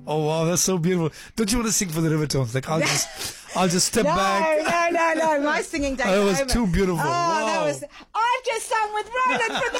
Oh wow, that's so beautiful. Don't you want to sing for the Rivertones? Like I'll just step back. No. My singing days. That was too beautiful. Oh, Wow. I've just sung with Roland for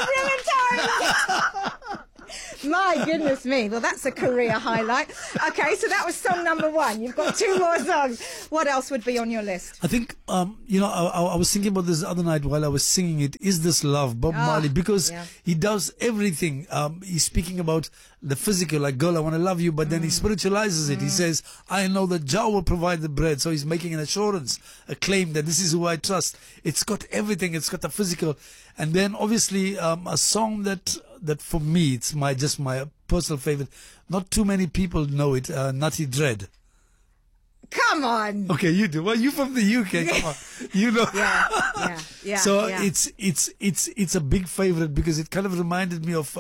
the Rivertones. My goodness me. Well, that's a career highlight. Okay, so that was song number 1. You've got 2 more songs. What else would be on your list? I think, I was thinking about this the other night while I was singing it. Is This Love, Bob Marley, because he does everything. He's speaking about the physical, like, girl, I want to love you, but then he spiritualizes it. He says, I know that Jah will provide the bread. So he's making an assurance, a claim that this is who I trust. It's got everything. It's got the physical. And then obviously, a song that for me, it's my personal favorite. Not too many people know it, Nutty Dread. Come on. Okay, you do. Well, you from the UK. Come on. You know. Yeah. So it's a big favorite because it kind of reminded me of,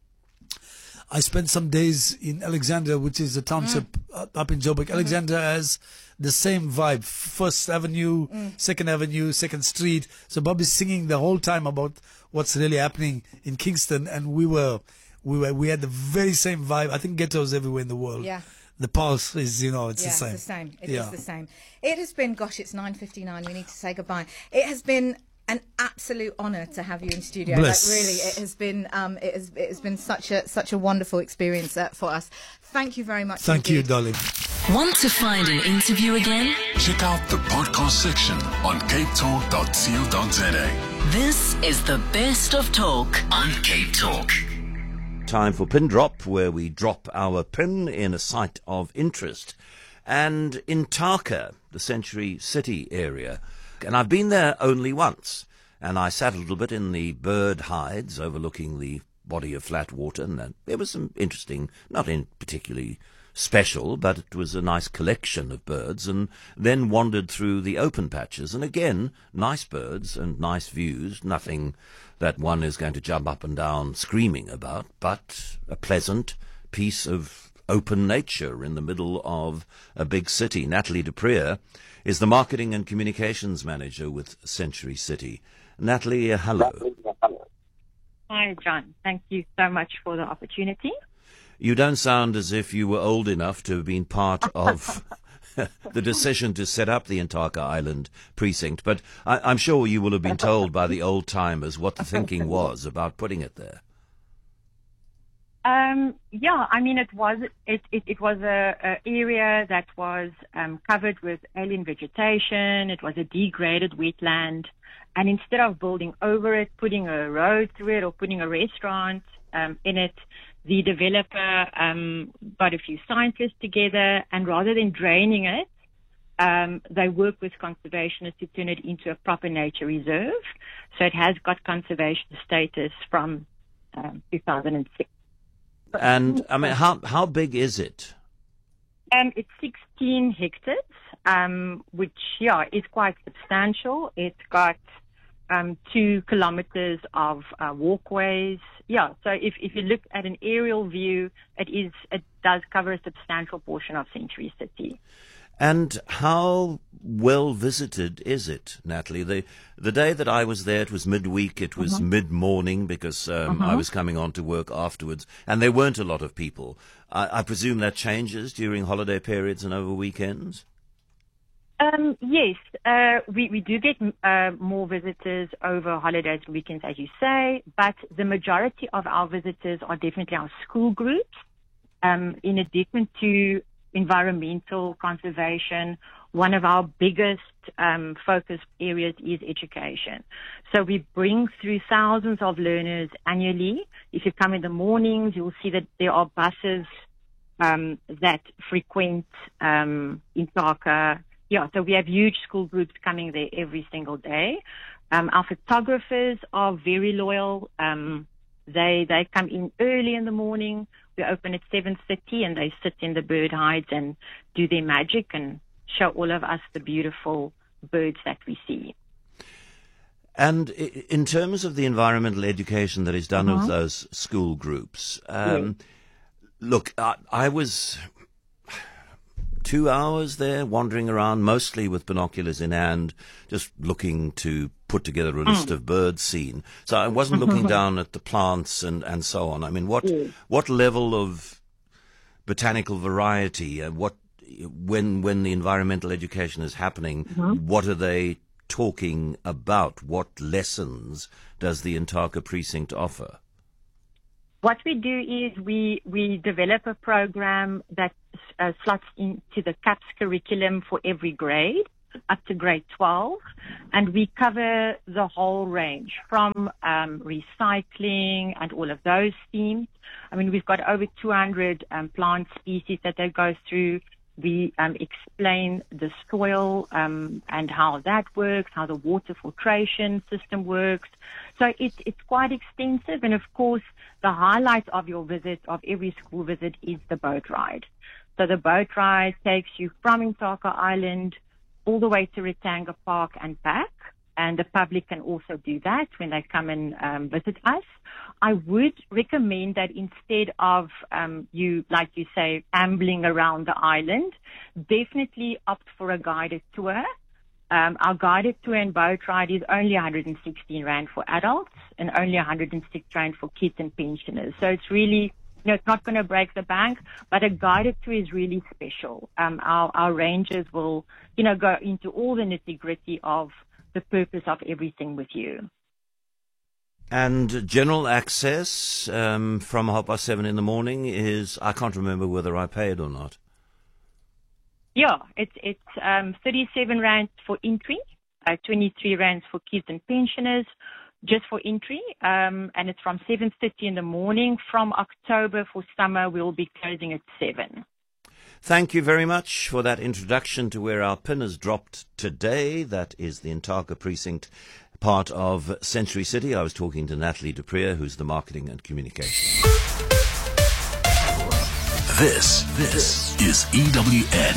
I spent some days in Alexandria, which is a township up in Joburg. Alexandria has the same vibe. First Avenue, Second Avenue, Second Street. So Bob is singing the whole time about what's really happening in Kingston, and we had the very same vibe. I think ghettos everywhere in the world. Yeah. The pulse is, it's the same. It's the same. It is the same. It has been, it's 9:59. We need to say goodbye. It has been an absolute honour to have you in studio. Bless. Like, really, it has been such a wonderful experience for us. Thank you very much. Thank you, darling. Want to find an interview again? Check out the podcast section on capetalk.co.za. This is the best of talk on Cape Talk. Time for Pin Drop, where we drop our pin in a site of interest. And in Taka, the Century City area, and I've been there only once, and I sat a little bit in the bird hides overlooking the body of flat water, and there was some interesting, not in particularly special, but it was a nice collection of birds, and then wandered through the open patches, and again, nice birds and nice views, nothing that one is going to jump up and down screaming about, but a pleasant piece of open nature in the middle of a big city. Natalie Duprier is the Marketing and Communications Manager with Century City. Natalie, hello. Hi, John. Thank you so much for the opportunity. You don't sound as if you were old enough to have been part of the decision to set up the Intaka Island precinct, but I'm sure you will have been told by the old-timers what the thinking was about putting it there. It was a area that was covered with alien vegetation. It was a degraded wetland, and instead of building over it, putting a road through it, or putting a restaurant in it, the developer got a few scientists together, and rather than draining it, they worked with conservationists to turn it into a proper nature reserve. So it has got conservation status from 2006. And I mean, how big is it? It's 16 hectares, which is quite substantial. It's got 2 kilometers of walkways. So if you look at an aerial view, it does cover a substantial portion of Century City. And how well visited is it, Natalie? The day that I was there, it was midweek, it was mid-morning, because I was coming on to work afterwards, and there weren't a lot of people. I presume that changes during holiday periods and over weekends? Yes, we do get more visitors over holidays and weekends, as you say, but the majority of our visitors are definitely our school groups. In addition to environmental conservation, one of our biggest focus areas is education. So we bring through thousands of learners annually. If you come in the mornings, you'll see that there are buses that frequent Intaka. So we have huge school groups coming there every single day. Our photographers are very loyal. They come in early in the morning. We open at 7:30, and they sit in the bird hides and do their magic and show all of us the beautiful birds that we see. And in terms of the environmental education that is done with those school groups, look, I was 2 hours there wandering around, mostly with binoculars in hand, just looking to put together a list of birds seen. So I wasn't looking down at the plants and so on. I mean, what level of botanical variety? When the environmental education is happening, what are they talking about? What lessons does the Intaka precinct offer? What we do is we develop a program that slots into the CAPS curriculum for every grade, up to grade 12, and we cover the whole range from recycling and all of those themes. I mean, we've got over 200 plant species that they go through. We explain the soil and how that works, how the water filtration system works. So it's quite extensive. And of course, the highlight of your visit, of every school visit, is the boat ride. So the boat ride takes you from Intaka Island all the way to Retanga Park and back. And the public can also do that when they come and visit us. I would recommend that instead of you, like you say, ambling around the island, definitely opt for a guided tour. Our guided tour and boat ride is only 116 Rand for adults and only 106 Rand for kids and pensioners. So it's really, it's not going to break the bank, but a guided tour is really special. Our rangers will, go into all the nitty-gritty of the purpose of everything with you. And general access from 7:30 in the morning is, I can't remember whether I paid or not. Yeah, it's 37 Rand for entry, 23 Rand for kids and pensioners, just for entry, and it's from 7:30 in the morning. From October for summer, we'll be closing at 7. Thank you very much for that introduction to where our pin is dropped today. That is the Intaka precinct, part of Century City. I was talking to Natalie du Preez, who's the marketing and communications. This is EWN.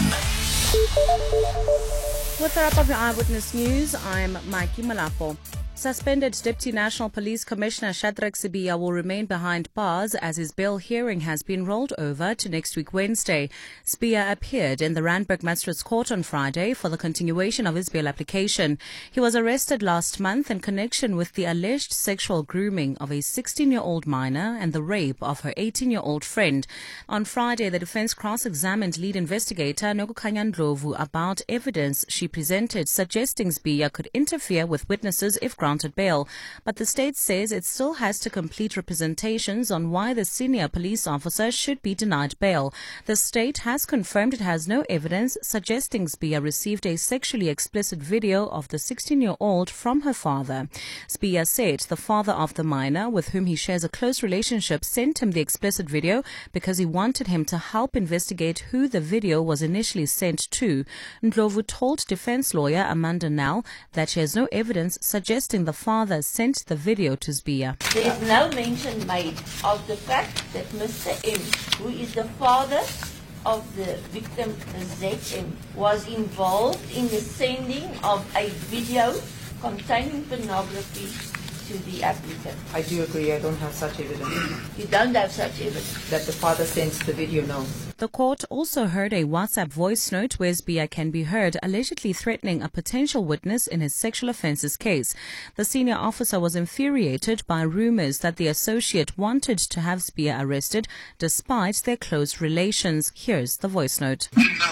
With the wrap of your Eyewitness News, I'm Mikey Malapo. Suspended Deputy National Police Commissioner Shadrack Sibiya will remain behind bars as his bail hearing has been rolled over to next week Wednesday. Sibiya appeared in the Randburg Magistrates Court on Friday for the continuation of his bail application. He was arrested last month in connection with the alleged sexual grooming of a 16-year-old minor and the rape of her 18-year-old friend. On Friday, the defense cross-examined lead investigator Nokukhanya Ndlovu about evidence she presented suggesting Sibiya could interfere with witnesses if granted bail, but the state says it still has to complete representations on why the senior police officer should be denied bail. The state has confirmed it has no evidence suggesting Sibiya received a sexually explicit video of the 16-year-old from her father. Sibiya said the father of the minor, with whom he shares a close relationship, sent him the explicit video because he wanted him to help investigate who the video was initially sent to. Ndlovu told defense lawyer Amanda Nell that she has no evidence suggesting the father sent the video to Sibiya. There is no mention made of the fact that Mr. M, who is the father of the victim ZM, was involved in the sending of a video containing pornography to the applicant. I do agree, I don't have such evidence. You don't have such evidence? That the father sent the video, no. The court also heard a WhatsApp voice note where Sibiya can be heard allegedly threatening a potential witness in his sexual offences case. The senior officer was infuriated by rumours that the associate wanted to have Sibiya arrested despite their close relations. Here's the voice note.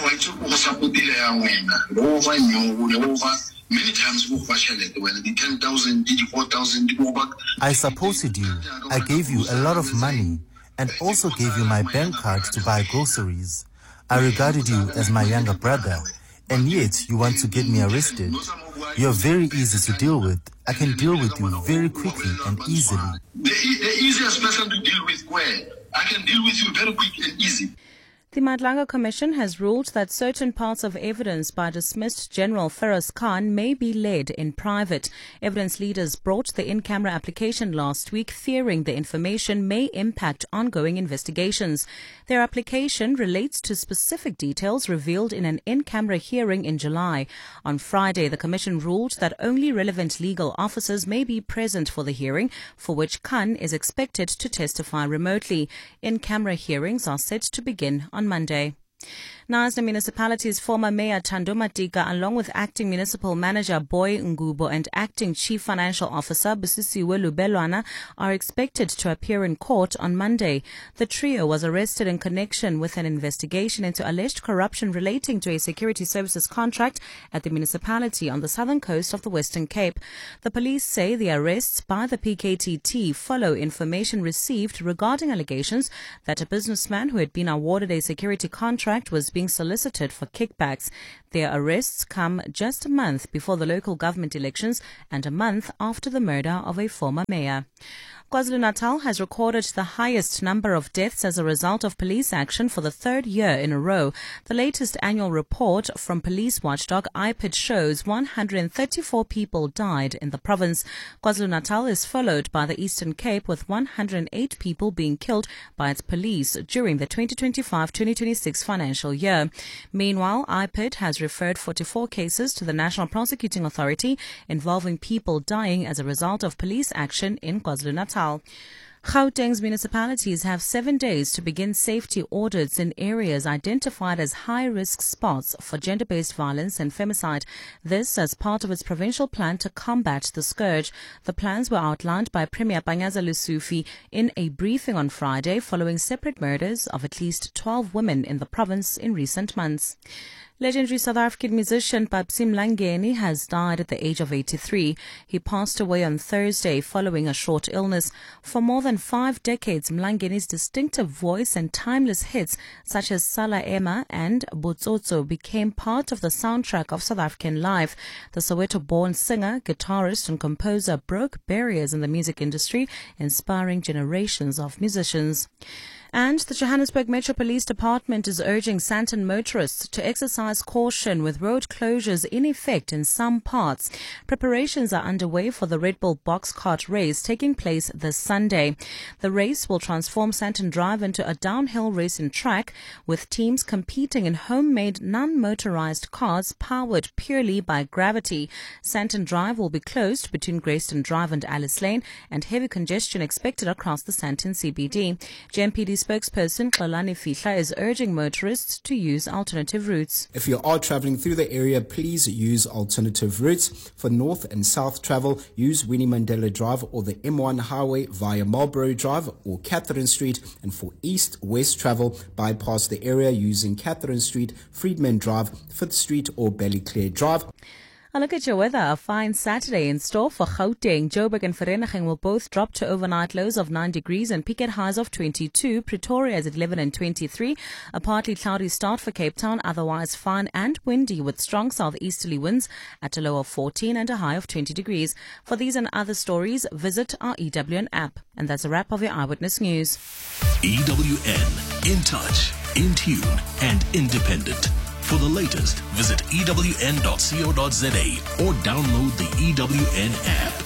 Many times when the 10,000, 4,000 I supported you. I gave you a lot of money and also gave you my bank card to buy groceries. I regarded you as my younger brother, and yet you want to get me arrested. You're very easy to deal with. I can deal with you very quickly and easily. The easiest person to deal with, where I can deal with you very quick and easy. The Madlanga Commission has ruled that certain parts of evidence by dismissed General Feroz Khan may be led in private. Evidence leaders brought the in-camera application last week, fearing the information may impact ongoing investigations. Their application relates to specific details revealed in an in-camera hearing in July. On Friday, the Commission ruled that only relevant legal officers may be present for the hearing, for which Khan is expected to testify remotely. In-camera hearings are set to begin on Monday. Knysna Municipality's former Mayor Thando Matika, along with Acting Municipal Manager Boy Ngubo and Acting Chief Financial Officer Busisiwe Lubelwana, are expected to appear in court on Monday. The trio was arrested in connection with an investigation into alleged corruption relating to a security services contract at the municipality on the southern coast of the Western Cape. The police say the arrests by the PKTT follow information received regarding allegations that a businessman who had been awarded a security contract was being solicited for kickbacks. Their arrests come just a month before the local government elections and a month after the murder of a former mayor. KwaZulu-Natal has recorded the highest number of deaths as a result of police action for the third year in a row. The latest annual report from police watchdog IPID shows 134 people died in the province. KwaZulu-Natal is followed by the Eastern Cape, with 108 people being killed by its police during the 2025-2026 financial year. Meanwhile, IPID has referred 44 cases to the National Prosecuting Authority involving people dying as a result of police action in KwaZulu-Natal. Gauteng's municipalities have 7 days to begin safety audits in areas identified as high-risk spots for gender-based violence and femicide. This as part of its provincial plan to combat the scourge. The plans were outlined by Premier Panyaza Lesufi in a briefing on Friday following separate murders of at least 12 women in the province in recent months. Legendary South African musician Babsi Mlangeni has died at the age of 83. He passed away on Thursday following a short illness. For more than 5 decades, Mlangeni's distinctive voice and timeless hits such as Sala Emma and Botsotso became part of the soundtrack of South African life. The Soweto-born singer, guitarist and composer broke barriers in the music industry, inspiring generations of musicians. And the Johannesburg Metro Police Department is urging Sandton motorists to exercise caution with road closures in effect in some parts. Preparations are underway for the Red Bull box cart race taking place this Sunday. The race will transform Sandton Drive into a downhill racing track, with teams competing in homemade non-motorized cars powered purely by gravity. Sandton Drive will be closed between Grayston Drive and Alice Lane, and heavy congestion expected across the Sandton CBD. GMPD spokesperson Xolani Fihla is urging motorists to use alternative routes. If you are travelling through the area, please use alternative routes. For north and south travel, use Winnie Mandela Drive or the M1 highway via Marlborough Drive or Catherine Street. And for east-west travel, bypass the area using Catherine Street, Friedman Drive, 5th Street or Ballyclare Drive. A look at your weather. A fine Saturday in store for Gauteng. Joburg and Vereeniging will both drop to overnight lows of 9 degrees and peak at highs of 22. Pretoria is at 11 and 23. A partly cloudy start for Cape Town, otherwise fine and windy with strong southeasterly winds at a low of 14 and a high of 20 degrees. For these and other stories, visit our EWN app. And that's a wrap of your Eyewitness News. EWN, in touch, in tune and independent. For the latest, visit ewn.co.za or download the EWN app.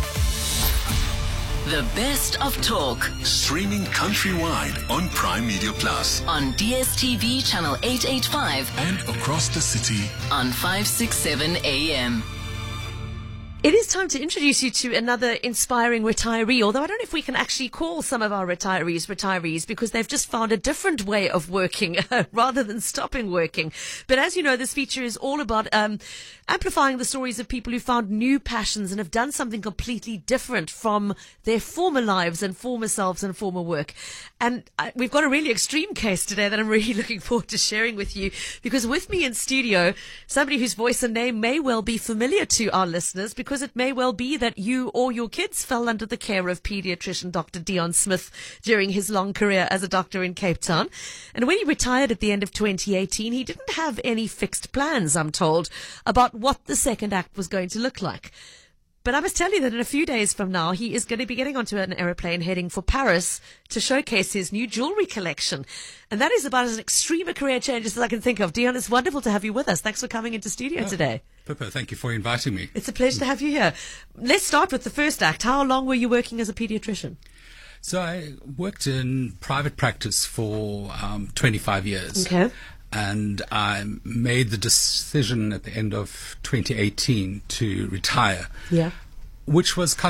The best of talk. Streaming countrywide on Prime Media Plus. On DSTV channel 885. And across the city on 567 AM. It is time to introduce you to another inspiring retiree, although I don't know if we can actually call some of our retirees because they've just found a different way of working rather than stopping working. But as you know, this feature is all about amplifying the stories of people who found new passions and have done something completely different from their former lives and former selves and former work. And we've got a really extreme case today that I'm really looking forward to sharing with you, because with me in studio, somebody whose voice and name may well be familiar to our listeners, because it may well be that you or your kids fell under the care of pediatrician Dr. Dion Smith during his long career as a doctor in Cape Town. And when he retired at the end of 2018, he didn't have any fixed plans, I'm told, about what the second act was going to look like. But I must tell you that in a few days from now, he is going to be getting onto an aeroplane heading for Paris to showcase his new jewelry collection. And that is about as extreme a career change as I can think of. Dion, it's wonderful to have you with us. Thanks for coming into studio today. Pippa, thank you for inviting me. It's a pleasure to have you here. Let's start with the first act. How long were you working as a pediatrician? So I worked in private practice for 25 years. Okay. And I made the decision at the end of 2018 to retire. Yeah. Which was kind of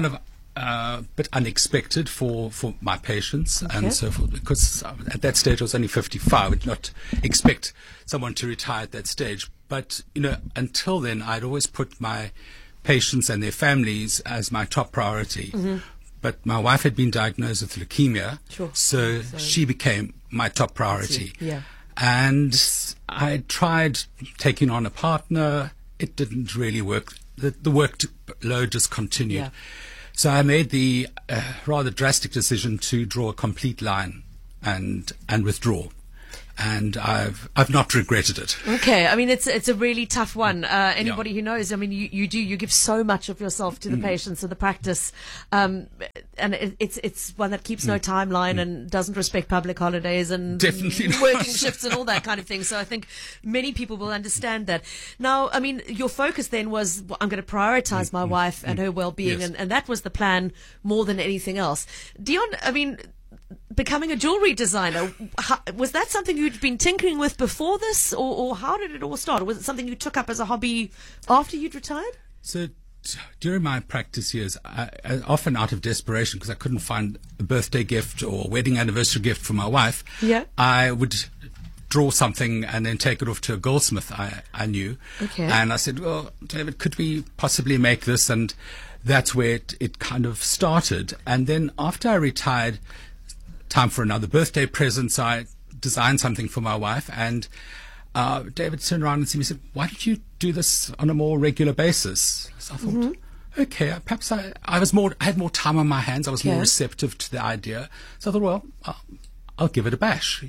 bit unexpected for my patients and so forth, because at that stage I was only 55. I would not expect someone to retire at that stage. But, until then, I'd always put my patients and their families as my top priority. But my wife had been diagnosed with leukemia, so she became my top priority. And I tried taking on a partner. It didn't really work. The workload just continued. So I made the rather drastic decision to draw a complete line and withdraw. And I've not regretted it. Okay, I mean it's a really tough one. Anybody who knows, I mean you give so much of yourself to the patients and the practice, and it's one that keeps no timeline and doesn't respect public holidays and working shifts and all that kind of thing. So I think many people will understand that. Now, I mean, your focus then was, I'm going to prioritize my wife and her well-being, and that was the plan more than anything else. Dion, I mean, becoming a jewelry designer, was that something you'd been tinkering with before this, or how did it all start? Or was it something you took up as a hobby after you'd retired? So during my practice years, I often out of desperation, because I couldn't find a birthday gift or wedding anniversary gift for my wife, I would draw something and then take it off to a goldsmith I knew. And I said, well, David, could we possibly make this? And that's where it kind of started. And then after I retired, time for another birthday present, so I designed something for my wife, and David turned around and said, why don't you do this on a more regular basis? So I thought, okay, perhaps I had more time on my hands. I was more receptive to the idea. So I thought, well, I'll give it a bash,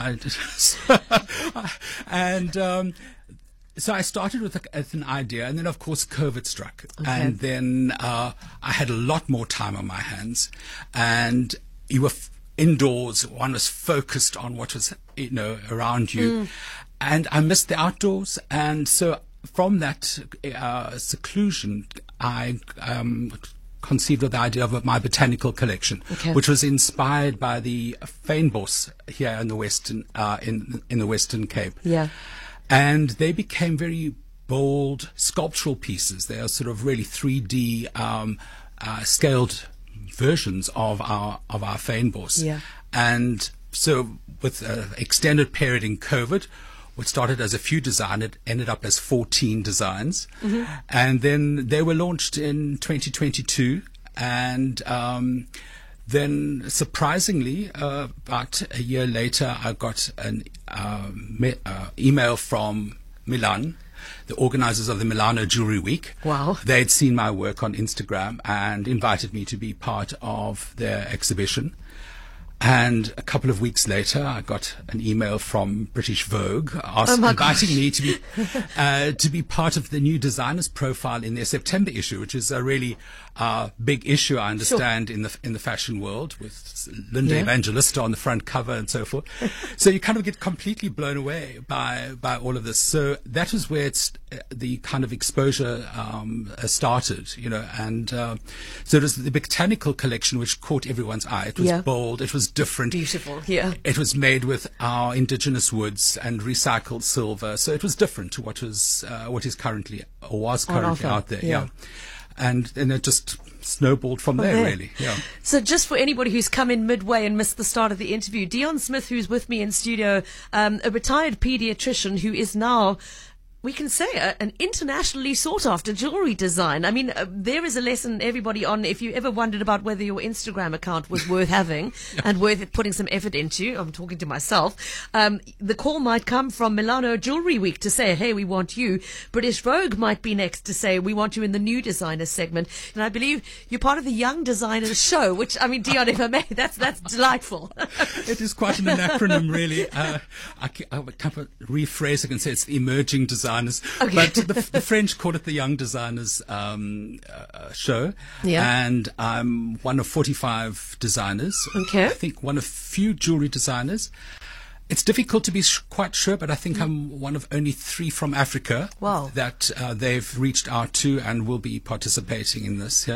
and so I started with an idea, and then of course COVID struck, and then I had a lot more time on my hands, and you were indoors. One was focused on what was around you, and I missed the outdoors. And so from that seclusion, I conceived of the idea of my botanical collection, which was inspired by the fynbos here in the Western in the Western Cape. And they became very bold sculptural pieces. They are sort of really 3D scaled versions of our fynbos. And so with an extended period in COVID, what started as a few designs, it ended up as 14 designs. And then they were launched in 2022. And then surprisingly, about a year later, I got an email from Milan, the organizers of the Milano Jewelry Week. Wow. They'd seen my work on Instagram and invited me to be part of their exhibition. And a couple of weeks later, I got an email from British Vogue inviting me to be part of the new designers profile in their September issue, which is a really big issue, I understand, in the fashion world, with Linda Evangelista on the front cover and so forth. So you kind of get completely blown away by all of this. So that was where the kind of exposure started, and so it was the botanical collection which caught everyone's eye. It was bold, it was different, beautiful. It was made with our indigenous woods and recycled silver, so it was different to what is currently or was currently out there. And then it just snowballed from there, really. So just for anybody who's come in midway and missed the start of the interview, Dion Smith, who's with me in studio, a retired pediatrician who is now, we can say, an internationally sought-after jewelry design. I mean, there is a lesson, everybody, on if you ever wondered about whether your Instagram account was worth having and worth putting some effort into. I'm talking to myself. The call might come from Milano Jewelry Week to say, hey, we want you. British Vogue might be next to say, we want you in the new designer segment. And I believe you're part of the Young Designers Show, which, I mean, Dion, if I may, that's delightful. It is quite an acronym, really. I would kind of rephrase it and say it's the emerging design. But the French call it the Young Designers Show, and I'm one of 45 designers. I think one of few jewelry designers. It's difficult to be quite sure, but I think I'm one of only 3 from Africa that they've reached out to and will be participating in this.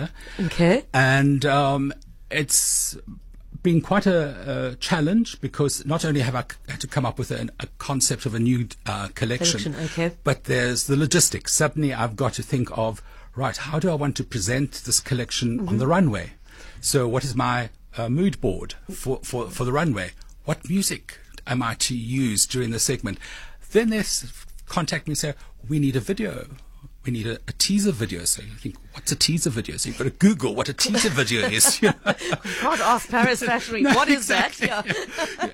And it's been quite a challenge, because not only have I had to come up with a concept of a new collection, but there's the logistics. Suddenly I've got to think of, right, how do I want to present this collection on the runway? So what is my mood board for the runway? What music am I to use during the segment? Then they contact me and say, we need a video. We need a teaser video. So you think, what's a teaser video? So you've got to Google what a teaser video is. You know? You can't ask Paris Fashion Week. No, what is exactly. that?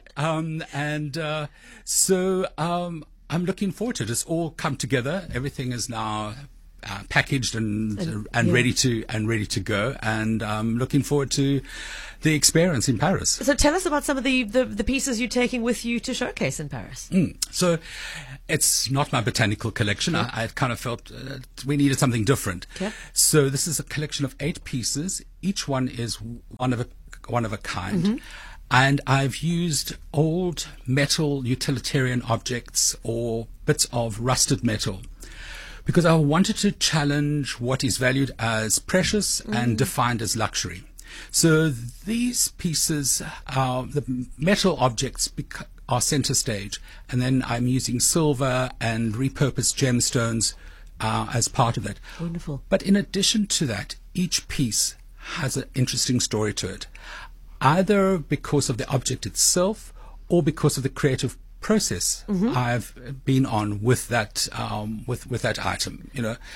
Yeah. So I'm looking forward to it. It's all come together. Everything is now packaged and ready to go. And I'm looking forward to the experience in Paris. So tell us about some of the pieces you're taking with you to showcase in Paris. So it's not my botanical collection. Yeah. I kind of felt we needed something different. Okay. So this is a collection of 8 pieces. Each one is one of a kind. Mm-hmm. And I've used old metal utilitarian objects or bits of rusted metal because I wanted to challenge what is valued as precious and defined as luxury. So these pieces, the metal objects are center stage, and then I'm using silver and repurposed gemstones as part of that. Wonderful. But in addition to that, each piece has an interesting story to it, either because of the object itself or because of the creative process I've been on with that with that item. You know,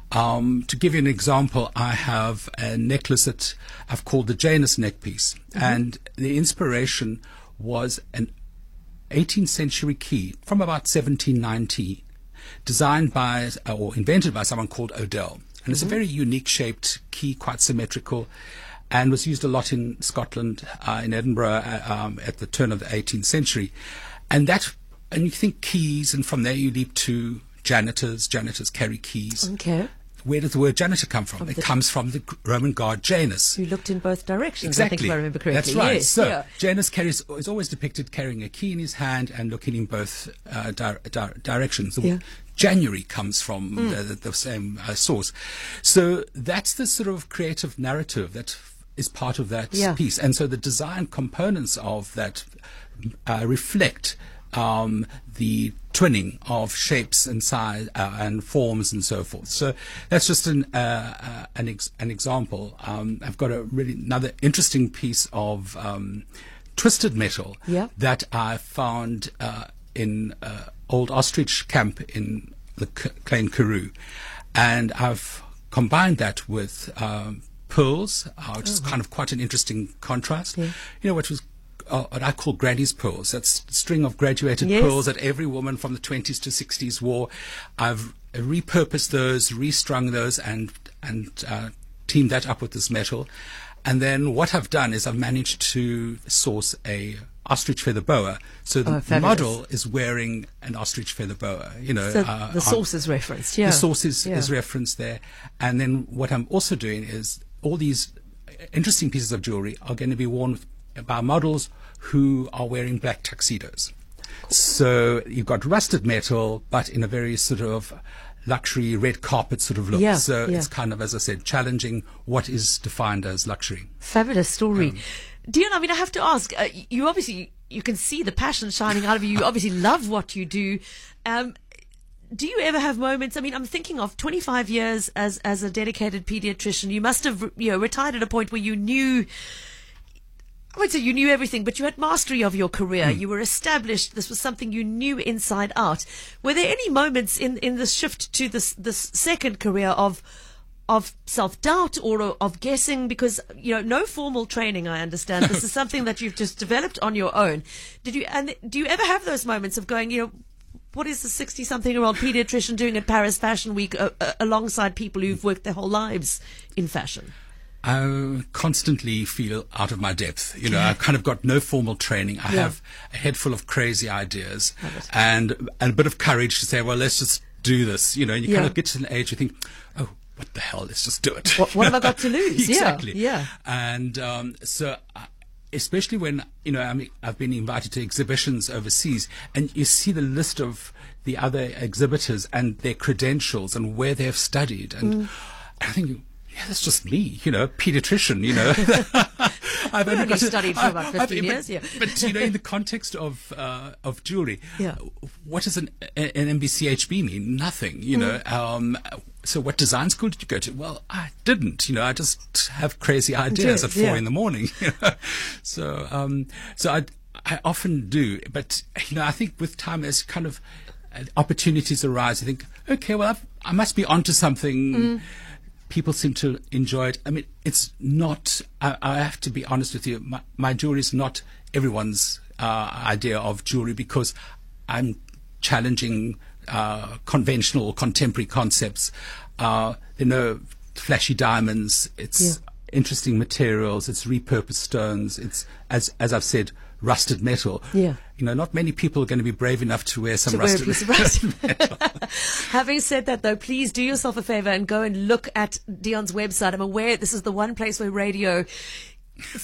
to give you an example, I have a necklace that I've called the Janus neck piece, and the inspiration was an 18th century key from about 1790, designed by or invented by someone called Odell, and it's a very unique shaped key, quite symmetrical, and was used a lot in Scotland, in Edinburgh, at the turn of the 18th century. And you think keys, and from there you leap to janitors. Janitors carry keys. Okay. Where does the word janitor come from? It comes from the Roman god Janus. Who looked in both directions, Exactly. I think, if I remember correctly. That's right. Yes, So Janus is always depicted carrying a key in his hand and looking in both directions. January comes from the same source. So that's the sort of creative narrative that is part of that piece. And so the design components of that reflect the twinning of shapes and size and forms and so forth. So that's just an example. I've got another interesting piece of twisted metal that I found in old ostrich camp in the Klein Karoo, and I've combined that with pearls, which is kind of quite an interesting contrast. You know, what I call granny's pearls. That's a string of graduated pearls that every woman from the 20s to 60s wore. I've repurposed those, restrung those, and teamed that up with this metal. And then what I've done is I've managed to source a ostrich feather boa. So the model is wearing an ostrich feather boa. You know, so the source is referenced. Yeah, the source is referenced there. And then what I'm also doing is all these interesting pieces of jewelry are going to be worn by models who are wearing black tuxedos. So you've got rusted metal, but in a very sort of luxury red carpet sort of look. It's kind of, as I said, challenging what is defined as luxury. Fabulous story. Dion, I mean, I have to ask, you can see the passion shining out of you. You obviously love what you do. Do you ever have moments? I mean, I'm thinking of 25 years as a dedicated pediatrician. You must have, retired at a point where you knew, I would say you knew everything, but you had mastery of your career. You were established. This was something you knew inside out. Were there any moments in the shift to this second career of self-doubt or of guessing? Because, no formal training, I understand. This is something that you've just developed on your own. Do you ever have those moments of going, what is the 60-something-year-old pediatrician doing at Paris Fashion Week alongside people who've worked their whole lives in fashion? I constantly feel out of my depth. I've kind of got no formal training. I have a head full of crazy ideas and a bit of courage to say, well, let's just do this. And you kind of get to an age you think, oh, what the hell, let's just do it. What have I got to lose? Exactly. Yeah. And so especially when, I've been invited to exhibitions overseas and you see the list of the other exhibitors and their credentials and where they've studied. And I think, that's just me, pediatrician, I've only studied for about 15 years. Yeah. But in the context of jewelry, what does an MBCHB mean? Nothing. So what design school did you go to? Well, I didn't. I just have crazy ideas at 4 a.m. So I often do, but I think with time as kind of opportunities arise, I think, okay, well, I must be onto something. People seem to enjoy it. I mean, it's not. I have to be honest with you. My jewelry is not everyone's idea of jewelry, because I'm challenging conventional or contemporary concepts. Flashy diamonds. It's interesting materials. It's repurposed stones. It's as I've said, rusted metal. Yeah. Not many people are going to be brave enough to wear some rusted metal. Having said that, though, please do yourself a favor and go and look at Dion's website. I'm aware this is the one place where radio